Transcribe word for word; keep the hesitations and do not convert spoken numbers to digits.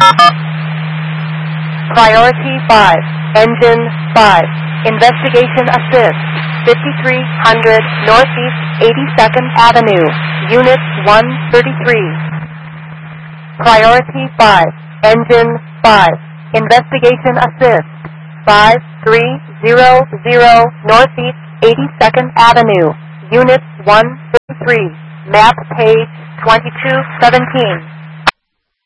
Priority five, Engine five, Investigation Assist, fifty-three hundred Northeast eighty-second Avenue, Unit one thirty-three. Priority five, Engine five, Investigation Assist, five three zero zero Northeast eighty-second Avenue, Unit one thirty-three, map page twenty-two seventeen.